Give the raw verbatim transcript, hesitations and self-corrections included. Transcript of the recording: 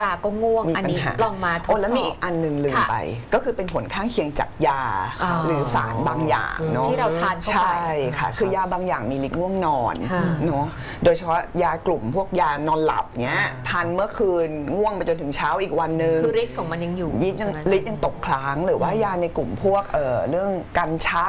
ตาก็ง่วงอันนี้ลองมาทดสอบแล้วมีอีกอันหนึ่งลืมไปก็คือเป็นผลข้างเคียงจากยาหรือสารบางอย่างเนาะที่เราทานเข้าไปใช่ค่ะคือยาบางอย่างมีฤทธิ์ง่วงนอนเนาะโดยเฉพาะยากลุ่มพวกยานอนหลับเนี้ยทานเมื่อคืนง่วงไปจนถึงเช้าอีกวันนึงคือฤทธิ์ของมันยังอยู่ฤทธิ์ยังตกค้างหรือว่ายาในกลุ่มพวกเอ่อเรื่องกัญชา